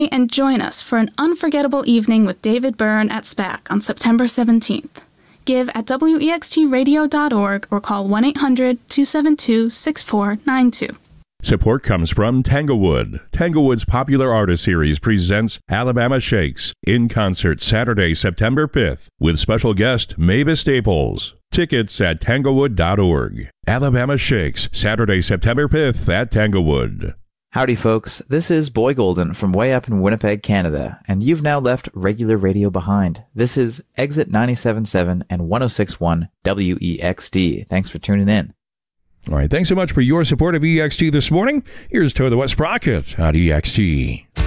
and join us for an unforgettable evening with David Byrne at SPAC on September 17th. Give at wextradio.org or call 1-800-272-6492. Support comes from Tanglewood. Tanglewood's popular artist series presents Alabama Shakes in concert Saturday, September 5th with special guest Mavis Staples. Tickets at tanglewood.org. Alabama Shakes, Saturday, September 5th at Tanglewood. Howdy, folks. This is Boy Golden from way up in Winnipeg, Canada, and you've now left regular radio behind. This is Exit 97.7 and 106.1 WEXT. Thanks for tuning in. All right, thanks so much for your support of EXT this morning. Here's Toe the West Sprocket on EXT.